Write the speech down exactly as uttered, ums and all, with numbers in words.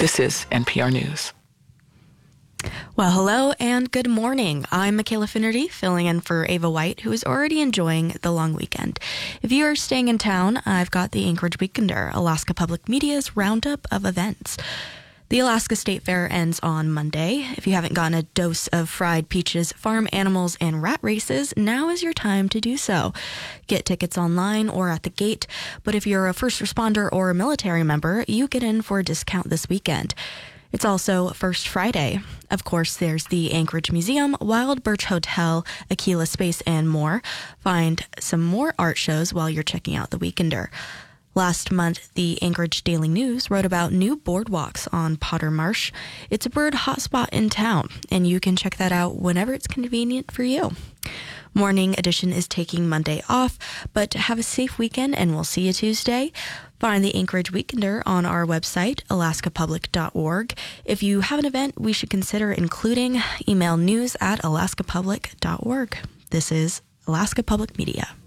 This is N P R News. Well, hello and good morning. I'm Michaela Finnerty, filling in for Ava White, who is already enjoying the long weekend. If you are staying in town, I've got the Anchorage Weekender, Alaska Public Media's roundup of events. The Alaska State Fair ends on Monday. If you haven't gotten a dose of fried peaches, farm animals, and rat races, now is your time to do so. Get tickets online or at the gate, but if you're a first responder or a military member, you get in for a discount this weekend. It's also First Friday. Of course, there's the Anchorage Museum, Wild Birch Hotel, Aquila Space, and more. Find some more art shows while you're checking out the Weekender. Last month, the Anchorage Daily News wrote about new boardwalks on Potter Marsh. It's a bird hotspot in town, and you can check that out whenever it's convenient for you. Morning Edition is taking Monday off, but have a safe weekend, and we'll see you Tuesday. Find the Anchorage Weekender on our website, alaska public dot org. If you have an event we should consider including, email news at alaska public dot org. This is Alaska Public Media.